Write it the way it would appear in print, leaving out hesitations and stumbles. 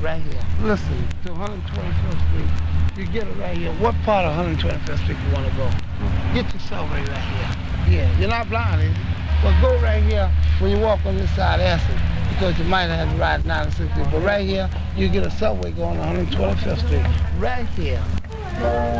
right here. Listen to 125th Street. You get it right here. What part of 125th Street you want to go? Get your subway right here. Yeah, you're not blind, is you? Well, go right here. When you walk on this side, ask it, because you might have to ride 96 Street. But right here, you get a subway going on 125th Street. Right here.